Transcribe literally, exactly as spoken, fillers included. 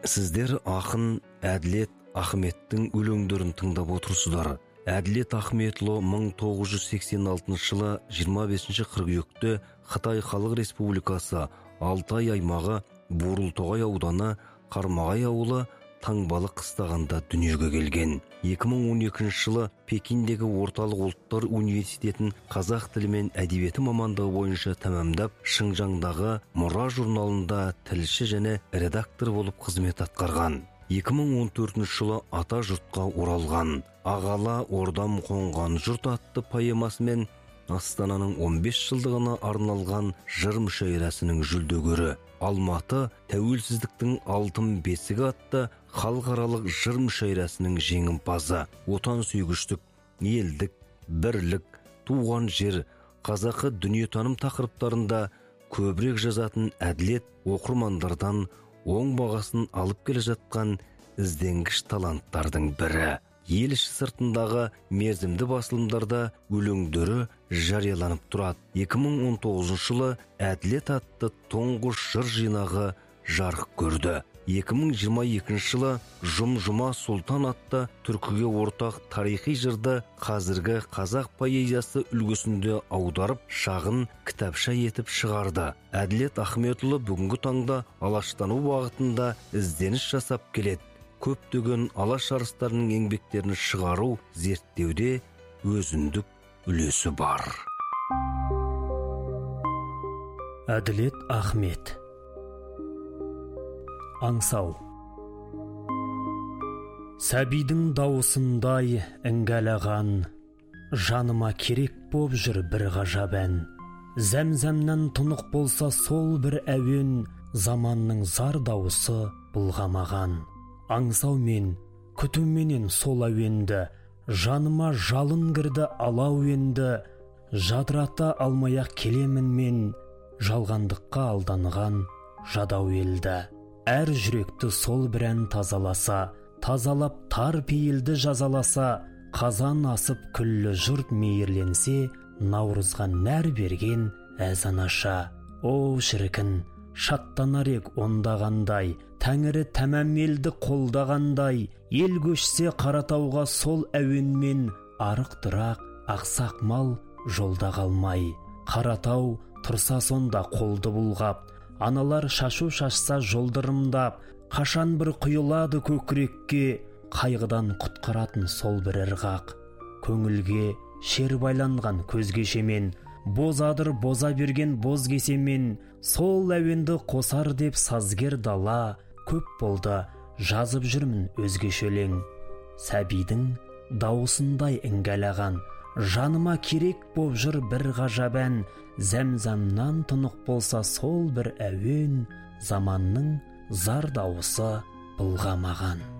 Сіздер ақын Әділет Ахметтің өлеңдерін тыңдап отырсыздар. Әділет Ахметұлы мың тоғыз жүз сексен алтыншы жылы жиырма бесінші қыркүйекте Қытай Халық Республикасы Алтай аймағы Бурылтоғай ауданы Қармағай ауылы Таңбалы қыстағанда дүниеге келген. екі мың он екінші жылы Пекиндегі Орталық ұлттар университетін қазақ тілі мен әдебиеті мамандығы бойынша тәмамдап, Шыңжаңдағы Мұра журналында тілші және редактор болып қызмет атқарған. екі мың он төртінші жылы ата жұртқа оралған. Ағала ордам қонған жұрт атты поэмасымен Астананың он бес жылдығына арналған жыр мүшәйрасының жүлдегері. Алматы тәуелсіздіктің алтын бесігі атты халықаралық жыр мүшәйрасының жеңімпазы. Отансүйгіштік, елдік, бірлік, туған жер, қазақы дүниетаным тақырыптарында көбірек жазатын Әділет оқырмандардан оң бағасын алып келе жатқан ізденгіш таланттардың бірі. Ел іші сыртындағы мерзімді басылымдарда өлеңдері жарияланып тұрады. екі мың он тоғызыншы жылы Әділет атты тұңғыш жыр жинағы жарық көрді. екі мың жиырма екінші жылы Жұм-Жұма Сұлтан атты түркіге ортақ тарихи жырды қазіргі қазақ поэзиясы үлгісінде аударып, шағын кітапша етіп шығарды. Әділет Ахметұлы бүгінгі таңда алаштану бағытында ізденіс жасап келеді. Көптеген алаш арыстарының еңбектерін шығару, зерттеуде өзіндік үлесі бар. Әділет Ахмет. Аңсау. Сәбидің дауысындай іңгәлаған, жаныма керек боп жүр бір ғажап ән. Зәмзәмнен тұнық болса сол бір әуен, заманның зар дауысы бұлғамаған. Аңсау мен күтуменен сол әуенді, жаныма жалын кірді алау енді. Жадырата алмай-ақ келемін мен, жалғандыққа алданған жадау елді. Әр жүректі сол бір ән тазаласа, тазалап тар пейілді жазаласа, қазан асып күллі жұрт мейірленсе, наурызға нәр берген әзанаша. О шіркін, шаттанар ек ондағандай, Тәңірі тәмәм елді қолдағандай, ел көшсе Қаратауға сол әуенмен, арық-тұрақ, ақсақ мал жолда қалмай. Қаратау тұрса сонда қолды бұлғап, аналар шашу шашса жолдырымдап, қашан бір құйылады көкірекке, қайғыдан құтқаратын сол бір ырғақ. Көңілге шер байланған көзгешемен, бозадыр боза берген боз кесемен, сол әуенді қосар деп сазгер дала, көп болды жазып жүрмін өзгеше өлең. Сәбидің дауысындай іңгәлаған, жаныма керек боп жүр бір ғажап ән. Зәмзәмнан тұнық болса сол бір әуен, заманның зар дауысы бұлғамаған.